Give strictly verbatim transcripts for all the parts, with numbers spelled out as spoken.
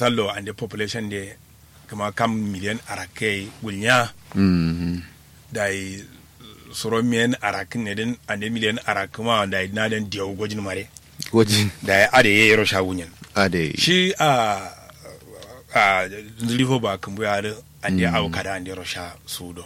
misalo and the population de kama kam million arake gulnya mm dai soro men arakin ne den and million arakuma dai na den diyo gojin mare gojin dai ade yero shawunyen ade shi a a livo ba kumbu ya and the awkada and the rosha sudo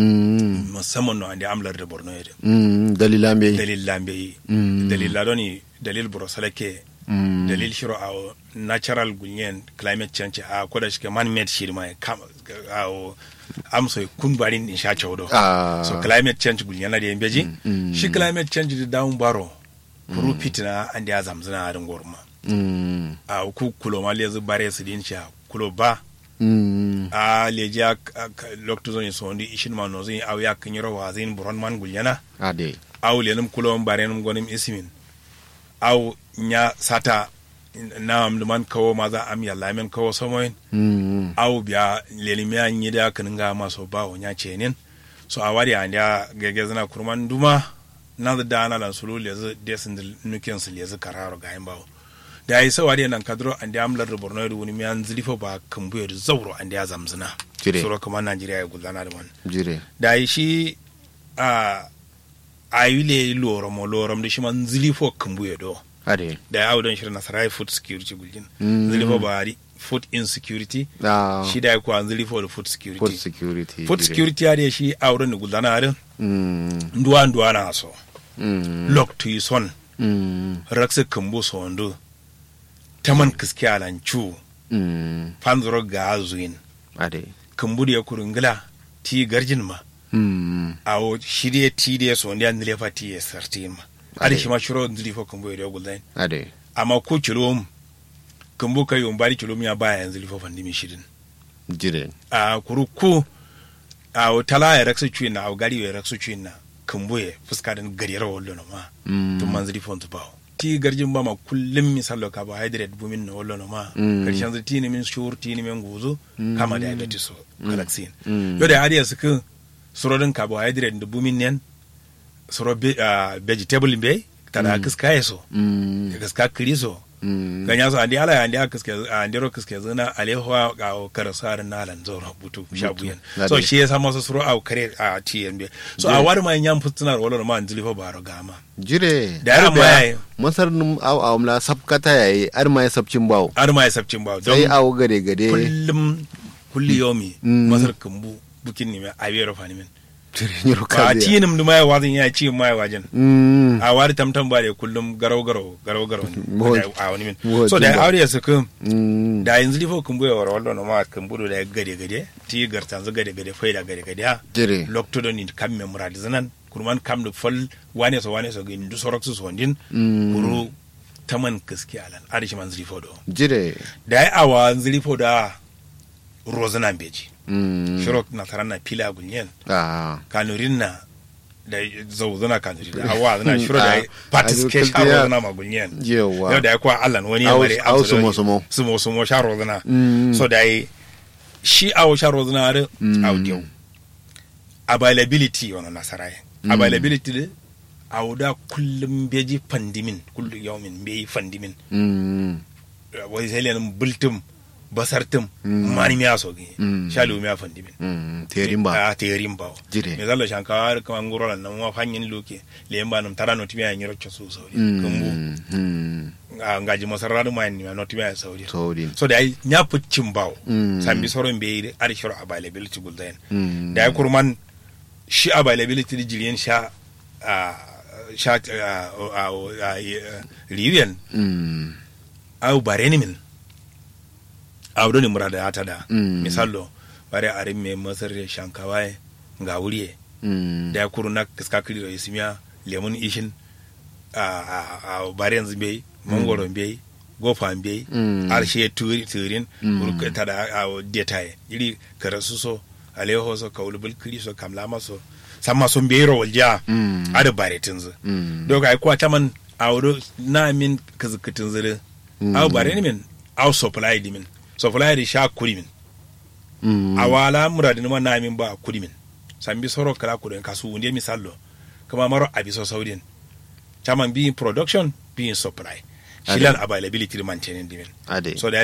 mm musamman no and the amlar da borno yede mm dalilambe dalilambe mm daliladoni dalil borosalake mm dalil shiro a natural gunyen climate change a koda shi man made shi mai a amso kunbarin in sha chawdo ah so climate change gunyen na da yambeji mm. shi climate change da down baro furu fitina and ya zamzana a dangorma mm a ku kulo ma lezu bare su din sha kulo ba mm a leja lokto zoni so ndi ishin ma no zin aw yak nyiro wa zin buron man gunyana ade aw lenum kulo bare num gonim ismin aw nya sata na am man kawo maza am yalla men kawo somoyin mm aw biya lelimiya nyi da kan ga maso bawo nya cenin so a wari anda gege zana kurman duma na da dana lan sulu lezi desin nuken su lezi kararo ga bawo da yi sawari nan kadro anda am lar borno da wani miyan zilifo ba kambuye da zauro anda ya zamzina suro kuma Najeriya ya gudana da man jire da yi shi a ayile lorom lorom da shi man zilifo kambuye do ade da ya audon shirin nasarai food security gulgin mm. zilifo ba food insecurity ah. shi da ya kuwa zilifo da food security food security food security ya da shi auren da gudana harin mm. nduwa nduwa na so mm. lock to son mm. raksa kambu so ndo taman kiski alanchu mm. fanzoro ga azuin ade kambu da ya kurungila ti garjin ma mm. awo shirye ti da so ndia ndilefa ti ya sartin ma ade shi ma shiro ndilifo kambu ya guldain ade amma ko kilom kambu kai umbari kilom ya baya yanzu lifo fandimi shirin jire a kuruku a tala ya raksu chuin na gari ya raksu chuin na kambu ya fuska din gari rawo lolo ma mm. tun manzili fon tu bawo ti garjin ba ma kullum misalo carbohydrate bumin na wallo ma mm. karshen zai tini min shur tini min guzu mm. kama diabetes so mm. galaxin mm. yo da hadiya suka surodin carbohydrate da bumin nen suro uh, vegetable be tada mm. kiska yeso mm. kiska kriso mm. ganya so andi ala andi kiska andi ro kiska zuna alehwa ga karasar na lan zoro butu shabuyen so shi yasa masa suro au kare a tnb so a war mai nyam futuna wala ma andili fa baro gama jire da ya mai masar num au au mla sabkata yayi ar mai sabcin bawo ar mai sabcin bawo sai au gade gade kullum kulli yomi masar kambu bukin ni mai awero fani min a tinim duma ya wazin ya ci mai wajen a wari tamtam ba da kullum garau garau garau garau a wani min so da aure su kun da yanzu lifo kun buya war wallo no ma kan budu da gade gade ti gartan zu gade gade faida gade gade ha lokto don in kam memorad zanan kurman kam da fal wane so wane so gin du sorok su sondin kuru taman kiski alan arishi man zilifo do jire da ai awa zilifo da rozana beji Mm. shirok na taranna pila gunyen ah kanurin na da zauzuna kanuri da awa zana shiro da participate sharo zana magunyen yawa yau da ya kuwa allan wani ya mare au sumo sumo sumo sumo sharo zana so da yi shi awo sharo zana da audio availability wani nasarai availability da awo da kullum beji fandimin kullum yawmin beji fandimin wai sai lenin bultum basartum mm. mani miya so gi mm. shalu miya fandi min mm. terimba a terimba jire me zallo shankawar kuma ngoro nan ma fanyin luke lemba nam tarano timiya nyiro cho so mm. kumbu mm. a ngaji masaradu mai ni no timiya saudi saudi so dai nya puccin bawo mm. sambi soro be ari shoro availability guldain mm. dai kurman shi availability di jiliyen sha a sha a riyan mm. au bareni min awdo ni murada ya tada mm. misallo bare arin me masar da shankawai ga wuriye mm. da ya kuru na kiska kiri da ismiya lemon ishin a a bare yanzu bai mangoro bai gofa bai mm. arshe turin mm. urkata da a detaye iri karasu so aleho so kaulubul kiri so kamlama so samma son bai ro walja mm. ada bare tinzu mm. doka ai kwa taman awdo na min kazakatin zure mm. aw bare ni min aw supply di min so fula da sha kuri min mm. awala muradin ma na min ba kuri min sambi soro kala kudin kasu wunde misallo kuma maro abiso saudin chaman being production being supply shilan availability maintaining dimin ade so da